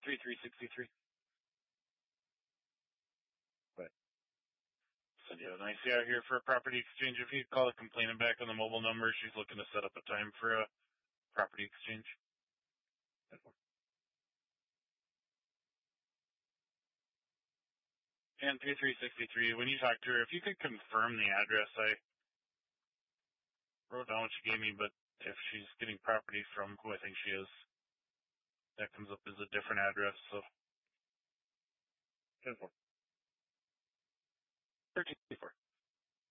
3363. Right. So you have an ICR here for a property exchange. If you call the complainant back on the mobile number, she's looking to set up a time for a property exchange. And 3363, when you talk to her, if you could confirm the address, I wrote down what she gave me, but if she's getting property from who I think she is, that comes up as a different address, so. 10-4. 1364.